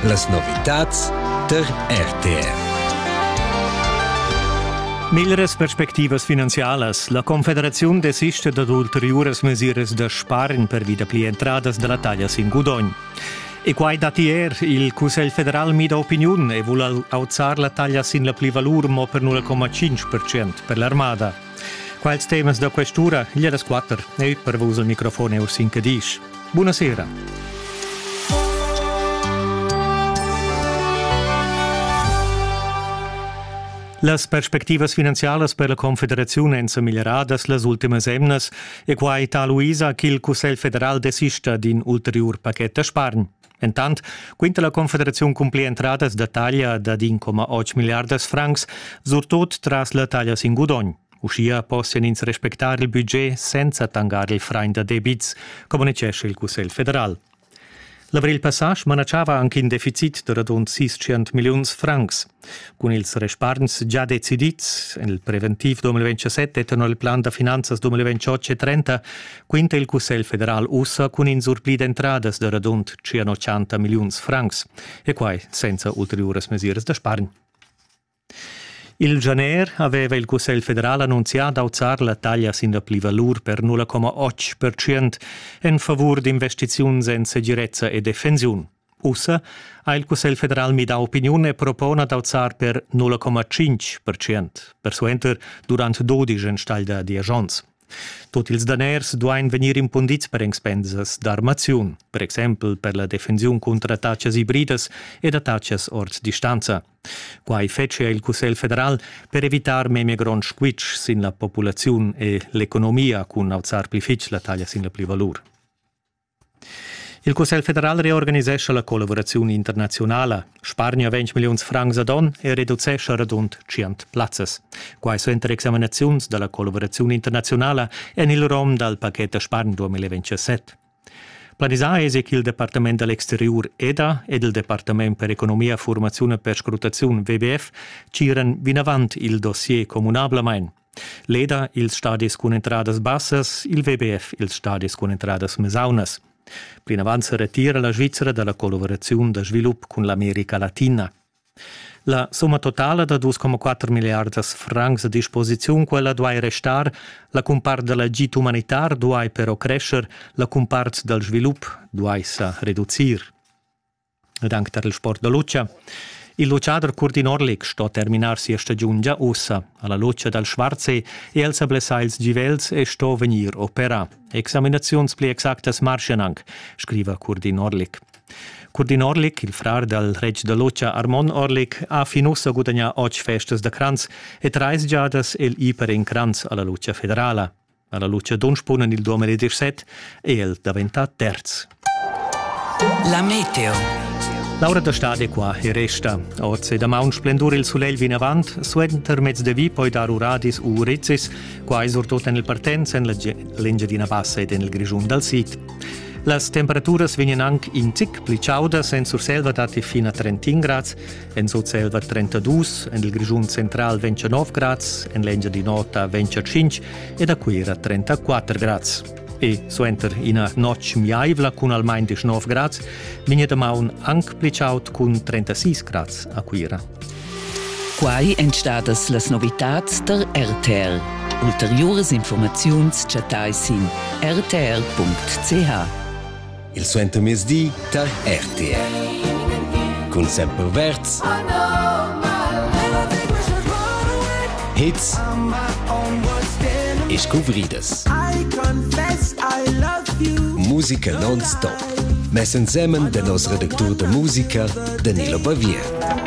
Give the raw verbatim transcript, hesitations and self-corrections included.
Las novitats der R T R. Migliores perspectivas finanzialas. La Confederazione desiste da ulteriores mesures de sparren per vida pli entradas della taglia sin Gudogn. E quai datier il Cusel Federal mida opinion e vuole alzar la taglia sin la pli valur mo per null komma cinque per cent per l'armada. Quals temas da questura, gli das quattro, e per vos il microfono Ursin Cadish. Buonasera. Las perspectivas finanzialas per la Confederazione ensa miglioradas las ultimas emnas e quai ta Luisa che il Cusel Federal desista din ulterior paquet de sparn. Entant, quinta la Confederazione cumpli entradas da taglia da uno komma otto miliardas francs, surtot tras la taglia sin Gudogn. Uscia possono ins respectare il budget senza tangare il frein da debits, come necesce il Cusel Federal. L'avril passage manacciava anche in deficit de radon seicento milions francs. Con ils resparns già decidits, il preventiv duemilaventisette e il plan de finanzas duemilaventotto e trenta, quinta il Cusel Federal ussa con in surpli d'entradas de radon centottanta milions francs, e quai senza ulteriores mesures de sparn. Il janer aveva il Cusel Federal annunziato alzar la taglia sin la pli valur per null komma otto per cent in favur d'investizioni in sicurezza e difensione. Ussa ha il Cusel Federal mi da opinione e propone alzar per null komma cinque per cent, per suenter durant dodici in stalda di agents. Tutti ils daners duain venir impundits per expenses d'armazione, per esempio per la difensione contra attacches ibrides ed attacches ort distanza. Quai fece il Cusel Federal per evitar meme grand squitch sin la popolazione e l'economia con alzar pli fitch la taglia sin la pli valur. Il Cusel Federal reorganisesce la collaborazione internazionale, spargna venti milioni francs ad on e riducesce radont cento plazzas. Quai sono examinazioni della collaborazione internazionale e nel rom dal pacchetto spargn duemilaventisette. Planisa è che il Departamento dell'Exterior E D A ed il Departamento per Economia, Formazione e Scrutazione V B F ciren vin avant il dossier comunablemein. L'E D A il stadis con entradas bassas, il V B F il stadis con entradas mesaunas. Prima avanza ritira la Svizzera dalla collaborazione de sviluppo con l'America Latina. La somma totale da due komma quattro miliardi francs a disposizione quella dovai restar, la compart della gita umanitar dovai però crescer, la compart del sviluppo dovai sa reducir. Ed anche per il sport da luccia. Il lucciador Kurdi Norlik sto a terminar sia stagione già ossa, alla luccia dal Schwarzsee e als Blessails Givels e sto a venir opera. Examinazions pli exactas marchen anche, scrive Kurdi Norlik. Kurdi Norlik, il frar del reg de luccia Armon Orlik, ha finus a guadagnar otto festas de Kranz e trais giadas el iper in Kranz alla luccia federale. Alla luccia d'Unspunen il duemiladiciassette e el diventa terz. La meteo. L'ora da stade qua e resta. Oggi da un splendor il soleil vin avant, suenter mezz de vi poi dar uradis u rizzis, qua surtot nel partenza en la l'Engiadina Bassa ed nel grigiun dal sit. Las temperaturas vegnan anche in tic pli chaudas, en sur selva dati fino a trentin grads, en sud selva trentadue, en il grigiun central ventinove grads, en l'Engiadinota venticinque ed a Quera trentaquattro grads. E suenter ina noc miaivla con almain diciannove grads, vigna da maun anche pli chaud con trentasei grads a Quera. Quai entstadas las novitats der R T R. Ulteriores informaziuns chatais in r t r punct c h. Il suenter mesdi der R T R. Con sempre verz. Hits. E scuvridas. Musica non-stop. Mes insieme de nos redactor de musica, Danilo Bavier.